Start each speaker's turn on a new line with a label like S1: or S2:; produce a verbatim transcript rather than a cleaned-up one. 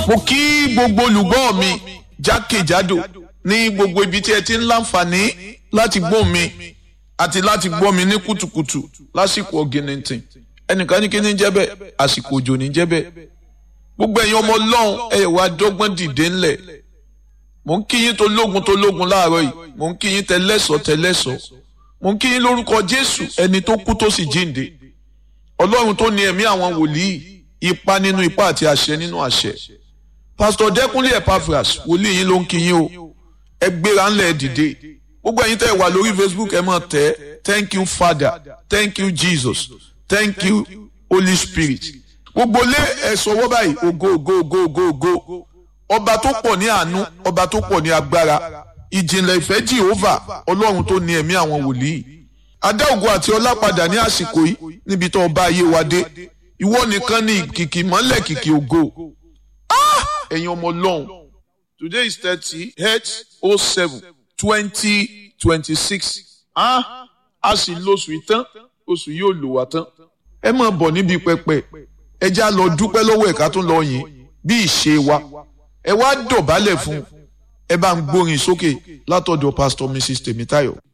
S1: mo kí gbogbo olùgbọ́ mi jákèjádò ní gbogbo ibi tí ẹ ti ń láǹfààní láti gbọ́ mi àti láti gbọ́ mi ní kùtùkùtù lásìkò ọ̀gìnìntìn. Ẹnìkan ní kí ní jẹ́ bẹ́ẹ̀, àsìkò òjò ní jẹ́ bẹ́ẹ̀. Gbogbo ẹ̀yin ọmọ Ọlọ́run ẹ wá dọ́gbọ́n dìde ńlẹ̀. Mo ń kí yín tó lógun tó lógun láàárọ̀ yìí. Mo ń kí yín tẹlẹ́sọ̀ tẹlẹ́sọ̀. Mo ń kí yín lórúkọ Jésù ẹni tó kú tó sì jíǹde. Ọlọ́run tó ní ẹ̀mí àwọn wòlíì, ipa nínú ipa àti àṣẹ nínú àṣẹ. Pastor Dẹ́kunlé Epaphras wòlíì yín ló ń kí yín o. Ẹ gbéra ńlẹ̀ dìde. Gbogbo ẹ̀yin tẹ́ wà lórí Facebook ẹ máa tẹ̀ thank you Father, thank you Jesus, thank you Holy Spirit. Gbogbo lé ẹ sọwọ́ báyìí ògo ògo ògo ògo ògo. Ọba tó pọ̀ ní àánú, ọba tó pọ̀ ní agbára. Ìjìnlẹ̀ ìfẹ́ Jehovah, Ọlọ́run tó ní ẹ̀mí àwọn wòlíì. Adá ògo àti ọlá padà ní àsìkò yìí níbi tó ọba ayé wa dé. Ìwọ nìkan ni kìkì mọ́lẹ̀ kìkì ògo. Ẹ̀yin ọmọ Ọlọ́run. Today is thirty eight oh seven twenty twenty six. Ah, a sì lóṣù ìtàn, oṣù yóò lò wá tán. Ẹ máa bọ̀ níbi pẹpẹ. Ẹ já lọ dúpẹ́ lọ́wọ́ ẹ̀ka tó lọ yìn bí ìṣe wa. Ẹ wá dọ̀bálẹ̀ fún. Ẹ bá ń gbórin sókè látọ̀dọ̀ Pastor Missus Tèmítáyọ̀.